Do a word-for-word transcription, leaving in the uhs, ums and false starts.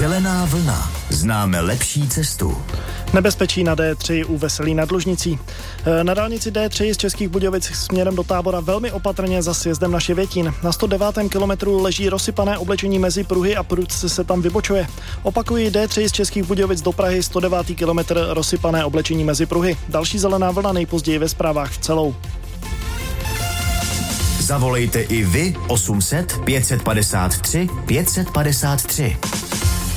Zelená vlna. Známe lepší cestu. Nebezpečí na D tři u Veselí nad Lužnicí. Na dálnici D tři z Českých Budějovic směrem do Tábora velmi opatrně za sjezdem na Ševětín. Na sto devátém kilometru leží rozsypané oblečení mezi pruhy a prudce se tam vybočuje. Opakuji, D tři z Českých Budějovic do Prahy, sto devátý kilometr, rozsypané oblečení mezi pruhy. Další zelená vlna nejpozději ve zprávách v celou. Zavolejte i vy osm set pět set padesát tři pět set padesát tři.